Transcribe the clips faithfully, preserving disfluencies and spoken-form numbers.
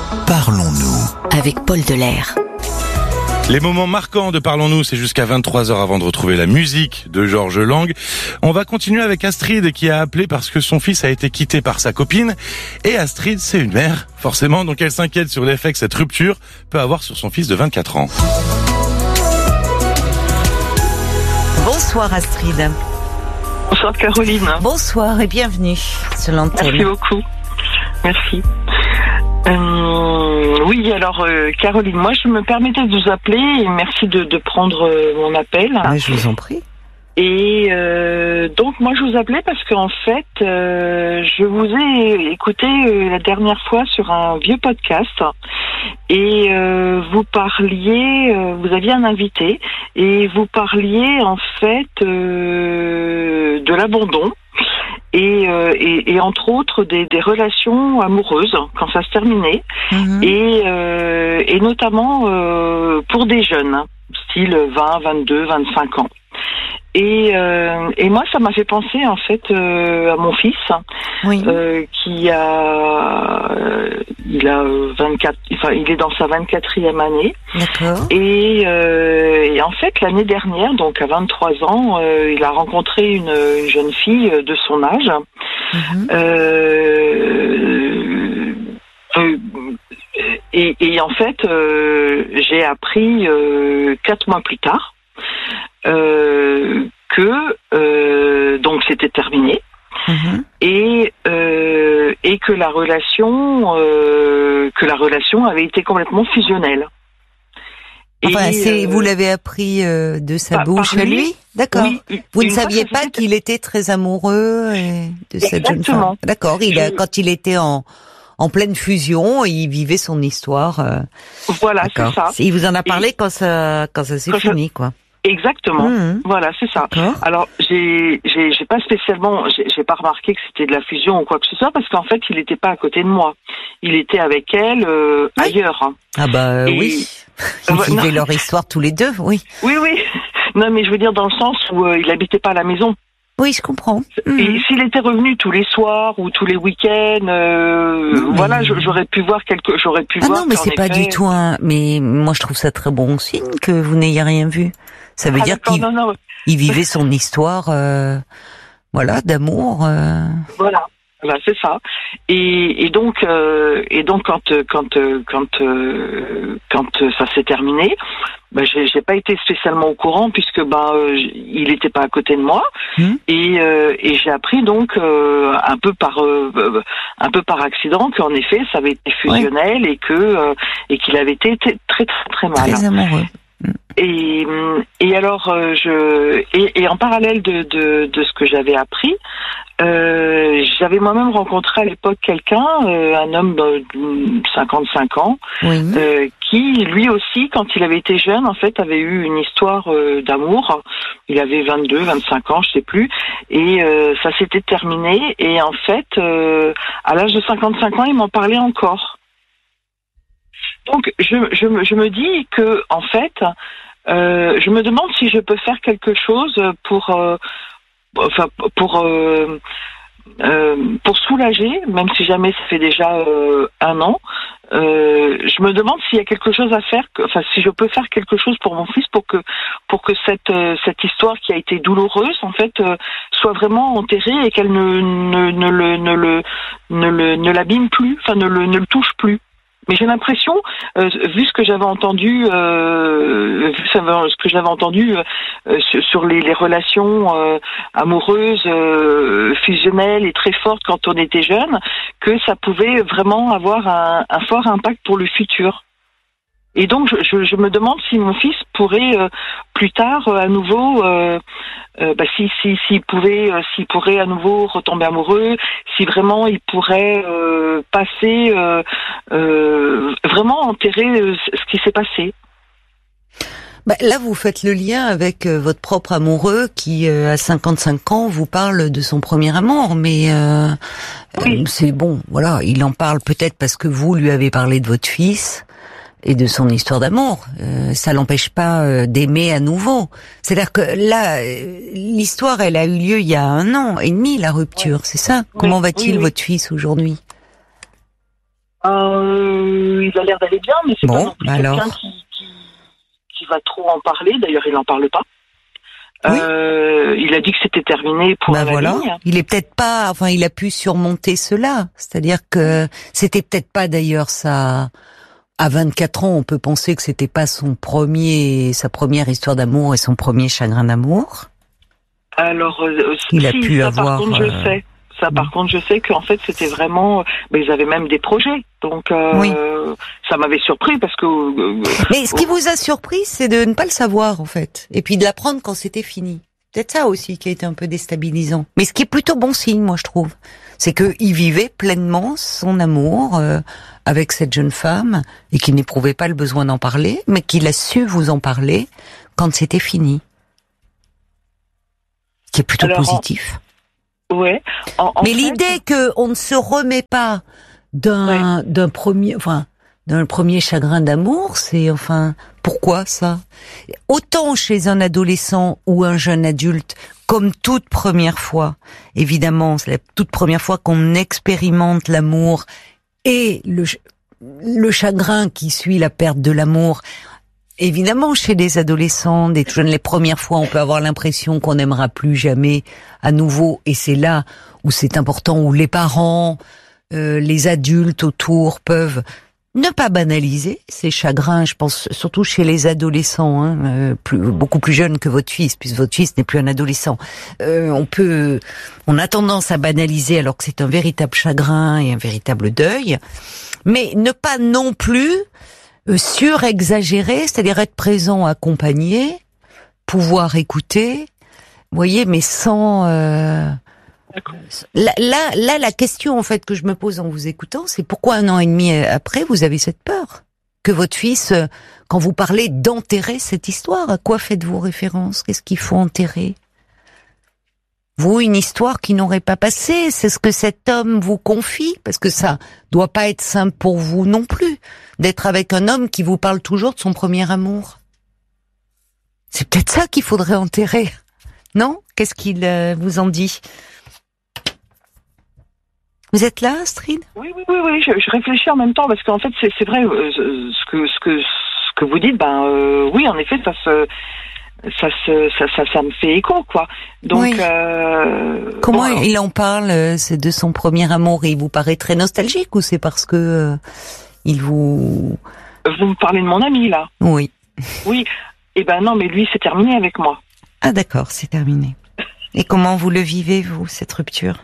Parlons-nous avec Paul Delair. Les moments marquants de Parlons-nous, c'est jusqu'à vingt-trois heures avant de retrouver la musique de Georges Lang. On va continuer avec Astrid qui a appelé parce que son fils a été quitté par sa copine. Et Astrid, c'est une mère, forcément, donc elle s'inquiète sur l'effet que cette rupture peut avoir sur son fils de vingt-quatre ans. Bonsoir Astrid. Bonsoir Caroline. Bonsoir et bienvenue sur l'antenne. Merci beaucoup. Merci. Euh, oui, alors euh, Caroline, moi je me permettais de vous appeler et merci de, de prendre euh, mon appel. Ah, je vous en prie. Et euh, donc moi je vous appelais parce qu'en fait euh, je vous ai écouté euh, la dernière fois sur un vieux podcast et euh, vous parliez, euh, vous aviez un invité et vous parliez en fait euh, de l'abandon. Et, euh, et, et entre autres des, des relations amoureuses quand ça se terminait, mmh. et, euh, et notamment euh, pour des jeunes, style vingt, vingt-deux, vingt-cinq ans. Et, euh, et moi, ça m'a fait penser en fait euh, à mon fils, oui. euh, qui a, euh, il a vingt-quatre, enfin il est dans sa vingt-quatrième année. D'accord. Et, euh, et en fait l'année dernière, donc à vingt-trois ans, euh, il a rencontré une, une jeune fille de son âge. Mm-hmm. Euh, euh, et, et en fait, euh, j'ai appris euh, quatre mois plus tard. Euh, que euh, donc c'était terminé mmh. et euh, et que la relation euh, que la relation avait été complètement fusionnelle. Enfin, et, c'est, euh, vous l'avez appris euh, de sa bah, bouche à lui, d'accord. Oui, vous ne saviez pas qu'il terminé. était très amoureux et de cette Exactement. jeune femme. D'accord. Il a, quand il était en en pleine fusion, il vivait son histoire. Euh, voilà, d'accord. c'est ça. Il vous en a parlé et quand ça quand ça s'est fini, ça... quoi. Exactement. Mmh. Voilà, c'est ça. D'accord. Alors, j'ai, j'ai, j'ai pas spécialement, j'ai, j'ai pas remarqué que c'était de la fusion ou quoi que ce soit, parce qu'en fait, il n'était pas à côté de moi. Il était avec elle euh, oui. ailleurs. Ah bah Et... oui. Ils euh, vivaient non. leur histoire tous les deux, oui. Oui, oui. Non, mais je veux dire dans le sens où euh, il habitait pas à la maison. Oui, je comprends. Mmh. Et s'il était revenu tous les soirs ou tous les week-ends, euh, non, voilà, mais... j'aurais pu voir quelque, j'aurais pu ah voir. Ah non, mais c'est effet... pas du tout un. Mais moi, je trouve ça très bon signe que vous n'ayez rien vu. Ça veut ah, dire qu'il non, non. il vivait son histoire, euh, voilà, d'amour. Euh... Voilà. Voilà, c'est ça. Et, et donc, euh, et donc quand quand quand euh, quand ça s'est terminé, bah, j'ai, j'ai pas été spécialement au courant puisque bah euh, il était pas à côté de moi. Mmh. Et euh, et j'ai appris donc euh, un peu par euh, un peu par accident qu'en effet ça avait été fusionnel ouais. et que euh, et qu'il avait été très très très mal. Très amoureux. Et, et alors, euh, je et, et en parallèle de, de, de ce que j'avais appris, euh, j'avais moi-même rencontré à l'époque quelqu'un, euh, un homme de cinquante-cinq ans, oui. euh, qui lui aussi, quand il avait été jeune, en fait, avait eu une histoire euh, d'amour. Il avait vingt-deux, vingt-cinq ans, je sais plus, et euh, ça s'était terminé. Et en fait, euh, à l'âge de cinquante-cinq ans, il m'en parlait encore. Donc, je, je, je me dis que, en fait, euh, je me demande si je peux faire quelque chose pour, euh, enfin, pour, euh, euh, pour soulager, même si jamais ça fait déjà euh, un an. Euh, je me demande s'il y a quelque chose à faire, que, enfin, si je peux faire quelque chose pour mon fils pour que, pour que cette, euh, cette histoire qui a été douloureuse, en fait, euh, soit vraiment enterrée et qu'elle ne, ne, ne le, ne le, ne le, ne l'abîme plus, enfin, ne le, ne le touche plus. Mais j'ai l'impression, euh, vu ce que j'avais entendu, euh, vu ce que j'avais entendu euh, sur, sur les, les relations euh, amoureuses, euh, fusionnelles et très fortes quand on était jeune, que ça pouvait vraiment avoir un, un fort impact pour le futur. Et donc, je, je, je me demande si mon fils pourrait euh, plus tard, euh, à nouveau, euh, euh, bah, si, si, s'il pouvait, euh, s'il pourrait à nouveau retomber amoureux, si vraiment il pourrait euh, passer, euh, euh, vraiment enterrer euh, ce qui s'est passé. Bah, là, vous faites le lien avec euh, votre propre amoureux qui, euh, à cinquante-cinq ans, vous parle de son premier amour, mais euh, oui. euh, c'est bon, voilà, il en parle peut-être parce que vous lui avez parlé de votre fils et de son histoire d'amour. Euh, ça l'empêche pas euh, d'aimer à nouveau. C'est-à-dire que là, euh, l'histoire, elle a eu lieu il y a un an et demi, la rupture, ouais. c'est ça. Oui. Comment va-t-il, oui, oui. votre fils, aujourd'hui ? Euh, il a l'air d'aller bien, mais c'est bon, pas non plus alors. quelqu'un qui, qui, qui va trop en parler. D'ailleurs, il n'en parle pas. Oui. Euh, il a dit que c'était terminé pour Ben la voilà. ligne. Il est peut-être pas, enfin, il a pu surmonter cela. C'est-à-dire que c'était peut-être pas d'ailleurs sa, à vingt-quatre ans, on peut penser que c'était pas son premier, sa première histoire d'amour et son premier chagrin d'amour. Alors, euh, Il a si, pu ça, avoir, par contre, euh, je sais. Ça, par contre, je sais qu'en fait, c'était vraiment. Ben, ils avaient même des projets, donc euh, Oui. ça m'avait surpris parce que. euh, Mais ce qui vous a surpris, c'est de ne pas le savoir, en fait. Et puis de l'apprendre quand c'était fini. Peut-être ça aussi qui a été un peu déstabilisant. Mais ce qui est plutôt bon signe, moi, je trouve. C'est qu'il vivait pleinement son amour euh, avec cette jeune femme et qu'il n'éprouvait pas le besoin d'en parler, mais qu'il a su vous en parler quand c'était fini. Ce qui est plutôt Alors, positif. Ouais. En, en Mais fait, l'idée que on ne se remet pas d'un d'un premier, enfin, d'un premier chagrin d'amour, c'est enfin pourquoi ça? Autant chez un adolescent ou un jeune adulte, comme toute première fois, évidemment, c'est la toute première fois qu'on expérimente l'amour et le le chagrin qui suit la perte de l'amour. Évidemment, chez les adolescents, des jeunes, les premières fois, on peut avoir l'impression qu'on n'aimera plus jamais à nouveau, et c'est là où c'est important, où les parents, euh, les adultes autour peuvent ne pas banaliser ces chagrins. Je pense surtout chez les adolescents, hein, euh, plus, beaucoup plus jeunes que votre fils, puisque votre fils n'est plus un adolescent. Euh, on peut, on a tendance à banaliser alors que c'est un véritable chagrin et un véritable deuil, mais ne pas non plus surexagérer, c'est-à-dire être présent, accompagné, pouvoir écouter, vous voyez, mais sans... Euh... Là, là, là, la question en fait que je me pose en vous écoutant, c'est pourquoi un an et demi après, vous avez cette peur que votre fils, quand vous parlez d'enterrer cette histoire, à quoi faites-vous référence? Qu'est-ce qu'il faut enterrer? Vous, une histoire qui n'aurait pas passé, c'est ce que cet homme vous confie, parce que ça doit pas être simple pour vous non plus, d'être avec un homme qui vous parle toujours de son premier amour. C'est peut-être ça qu'il faudrait enterrer, non? Qu'est-ce qu'il euh, vous en dit? Vous êtes là, Astrid? Oui, oui, oui, oui. Je, je réfléchis en même temps parce qu'en fait, c'est, c'est vrai euh, ce que ce que ce que vous dites. Ben euh, oui, en effet, ça se ça se ça ça, ça me fait écho, quoi. Donc oui. euh, comment bon, il en parle? C'est de son premier amour et il vous paraît très nostalgique ou c'est parce que euh, il vous vous me parlez de mon ami là? Oui. Oui. Eh ben non, mais lui, c'est terminé avec moi. Ah d'accord, c'est terminé. Et comment vous le vivez, vous, cette rupture?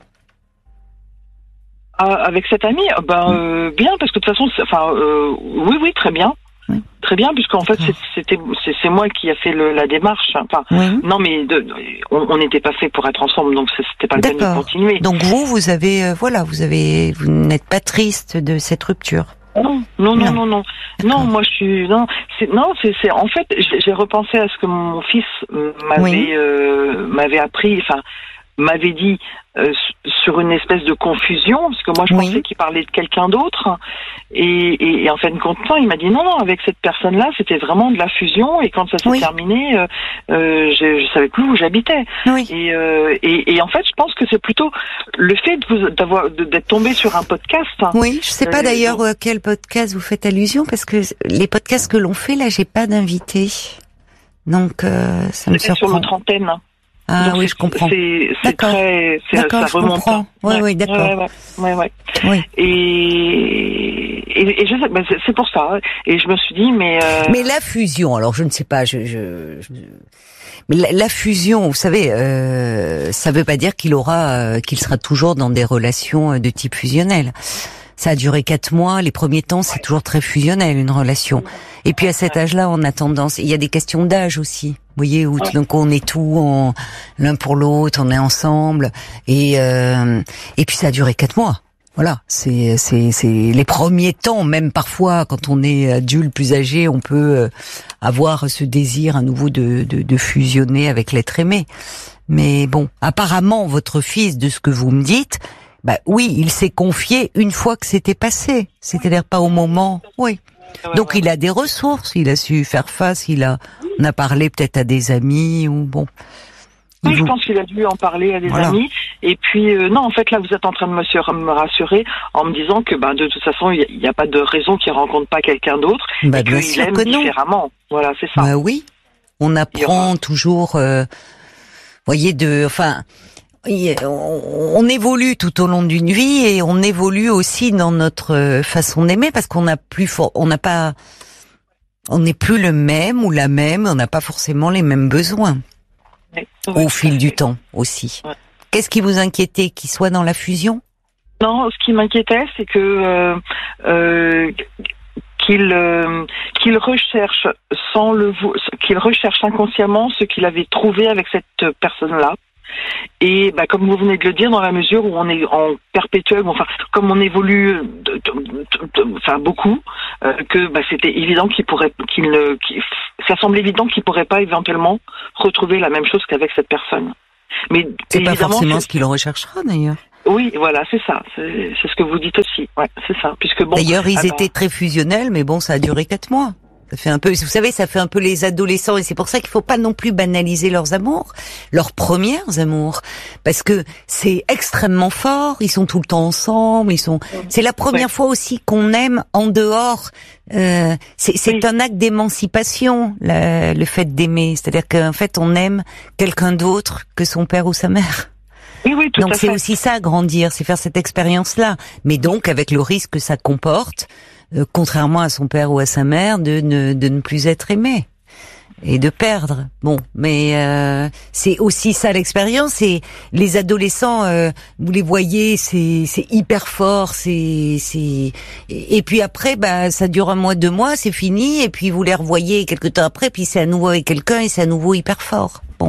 Ah, avec cet ami, ben euh, bien, parce que de toute façon, c'est, enfin, euh, oui, oui, très bien. Oui. Très bien, puisqu'en fait, c'est, c'était, c'est, c'est moi qui a fait le, la démarche. Enfin, oui. Non, mais de, on n'était pas fait pour être ensemble, donc c'était pas le peine de continuer. Donc vous, vous avez, euh, voilà, vous avez, vous n'êtes pas triste de cette rupture. Non, non, non, non, non, non. Moi, je suis, non, c'est, non, c'est, c'est, en fait, j'ai, j'ai repensé à ce que mon fils m'avait, oui. euh, m'avait appris, enfin, m'avait dit euh, sur une espèce de confusion, parce que moi je oui. pensais qu'il parlait de quelqu'un d'autre, et, et, et en fin de compte, il m'a dit non, non, avec cette personne-là, c'était vraiment de la fusion, et quand ça s'est oui. terminé, euh, euh, je, je savais plus où j'habitais. Oui. Et, euh, et, et en fait, je pense que c'est plutôt le fait de vous, d'avoir, de, d'être tombé sur un podcast. Oui, je sais pas euh, d'ailleurs donc... quel podcast vous faites allusion, parce que les podcasts que l'on fait là, j'ai pas d'invité, donc euh, ça me surprend. Sur notre antenne. Ah donc oui, je comprends. C'est, c'est d'accord. Très, c'est, d'accord, ça remonte. Je comprends. Oui, ouais, oui, d'accord. Ouais, ouais, ouais, ouais. Oui. Et, et, et je sais, ben c'est, c'est pour ça. Et je me suis dit, mais. Euh... Mais la fusion, alors je ne sais pas, je. je, je... Mais la, la fusion, vous savez, euh, ça veut pas dire qu'il aura, euh, qu'il sera toujours dans des relations de type fusionnel. Ça a duré quatre mois. Les premiers temps, c'est toujours très fusionnel, une relation. Et puis à cet âge-là, on a tendance. Il y a des questions d'âge aussi. Vous voyez, où tout d'un coup on est tout en, l'un pour l'autre, on est ensemble. Et euh, et puis ça a duré quatre mois. Voilà, c'est c'est c'est les premiers temps. Même parfois, quand on est adulte, plus âgé, on peut avoir ce désir à nouveau de de, de fusionner avec l'être aimé. Mais bon, apparemment, votre fils, de ce que vous me dites. Bah oui, il s'est confié une fois que c'était passé, c'est-à-dire pas au moment. Oui. Donc il a des ressources, il a su faire face, il a, on a parlé peut-être à des amis ou bon. Oui, je pense qu'il a dû en parler à des voilà. amis. Et puis, euh, non, en fait, là, vous êtes en train de me, me rassurer en me disant que, bah, de toute façon, il n'y a, a pas de raison qu'il rencontre pas quelqu'un d'autre. Bah, et bien qu'il sûr aime que non. différemment. Voilà, c'est ça. Bah oui. On apprend aura... toujours, euh, voyez, de, enfin, on, on évolue tout au long d'une vie et on évolue aussi dans notre façon d'aimer parce qu'on n'a plus, for- on n'a pas, on n'est plus le même ou la même, on n'a pas forcément les mêmes besoins. Oui, au fil du temps aussi. Ouais. Qu'est-ce qui vous inquiétait, qu'il soit dans la fusion ? Non, ce qui m'inquiétait, c'est que euh, euh, qu'il euh, qu'il recherche sans le qu'il recherche inconsciemment ce qu'il avait trouvé avec cette personne-là. Et bah, comme vous venez de le dire, dans la mesure où on est en perpétuel, enfin comme on évolue, de, de, de, de, enfin beaucoup, euh, que bah, c'était évident qu'il pourrait, qu'il ne, qu'il, ça semble évident qu'il pourrait pas éventuellement retrouver la même chose qu'avec cette personne. Mais c'est pas forcément c'est... ce qu'il recherchera d'ailleurs. Oui, voilà, c'est ça. C'est, c'est ce que vous dites aussi. Ouais, c'est ça. Puisque bon. D'ailleurs, ils alors... étaient très fusionnels, mais bon, ça a duré quatre mois. Ça fait un peu, vous savez, ça fait un peu les adolescents et c'est pour ça qu'il faut pas non plus banaliser leurs amours, leurs premières amours, parce que c'est extrêmement fort. Ils sont tout le temps ensemble. Ils sont. C'est la première ouais. fois aussi qu'on aime en dehors. Euh, c'est c'est oui. un acte d'émancipation, la, le fait d'aimer. C'est-à-dire qu'en fait, on aime quelqu'un d'autre que son père ou sa mère. Oui, oui, tout donc à c'est fait. aussi ça, grandir, c'est faire cette expérience-là, mais donc avec le risque que ça comporte. Euh, contrairement à son père ou à sa mère, de ne, de ne plus être aimé et de perdre. Bon, mais euh, c'est aussi ça l'expérience. Et les adolescents, euh, vous les voyez, c'est, c'est hyper fort. C'est, c'est et puis après, bah, ça dure un mois, deux mois, c'est fini. Et puis vous les revoyez quelque temps après, puis c'est à nouveau avec quelqu'un et c'est à nouveau hyper fort. Bon.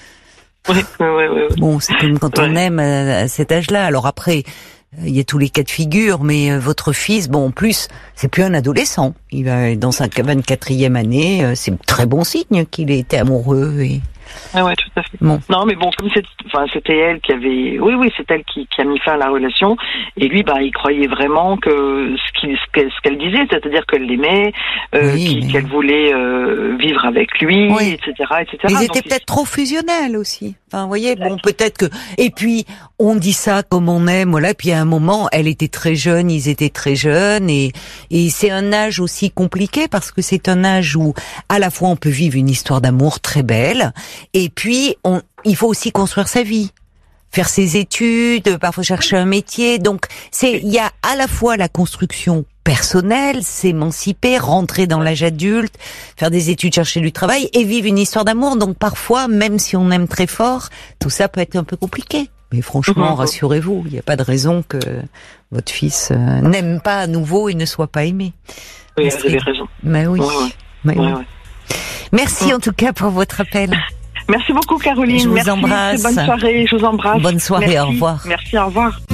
Oui, oui, oui, oui. Bon, c'est comme quand ouais. on aime à, à cet âge-là. Alors après. Il y a tous les cas de figure, mais votre fils, bon, en plus, c'est plus un adolescent. Il va dans sa vingt-quatrième année. C'est très bon signe qu'il ait été amoureux et. Ah ouais, tout à fait. Bon. Non, mais bon, comme c'est, enfin, c'était elle qui avait, oui, oui, c'est elle qui, qui a mis fin à la relation. Et lui, bah, il croyait vraiment que ce, qu'il, ce, qu'elle, ce qu'elle disait, c'est-à-dire qu'elle l'aimait, euh, oui, mais... qu'elle voulait euh, vivre avec lui, oui. et cetera, et cetera. Ils étaient Donc, peut-être il... trop fusionnels aussi. Enfin, vous voyez, bon, peut-être que. Et puis, on dit ça comme on aime, voilà. Puis à un moment, elle était très jeune, ils étaient très jeunes, et et c'est un âge aussi compliqué parce que c'est un âge où à la fois on peut vivre une histoire d'amour très belle. Et puis, on, il faut aussi construire sa vie, faire ses études, parfois chercher un métier. Donc, c'est, il y a à la fois la construction personnelle, s'émanciper, rentrer dans l'âge adulte, faire des études, chercher du travail et vivre une histoire d'amour. Donc, parfois, même si on aime très fort, tout ça peut être un peu compliqué. Mais franchement, mmh. rassurez-vous, il n'y a pas de raison que votre fils euh, n'aime pas à nouveau et ne soit pas aimé. Oui, vous avez raison. Mais oui. Ouais, ouais. Mais ouais, oui. Ouais. Merci ouais. en tout cas pour votre appel. Merci beaucoup, Caroline. Je vous Merci. embrasse. Bonne soirée. Je vous embrasse. Bonne soirée. Merci. Au revoir. Merci. Au revoir.